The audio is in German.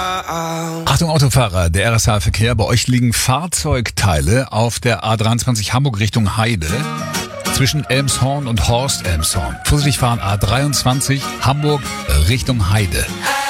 Achtung Autofahrer, der RSH-Verkehr. Bei euch liegen Fahrzeugteile auf der A23 Hamburg Richtung Heide. Zwischen Elmshorn und Horst Elmshorn. Vorsichtig fahren A23 Hamburg Richtung Heide.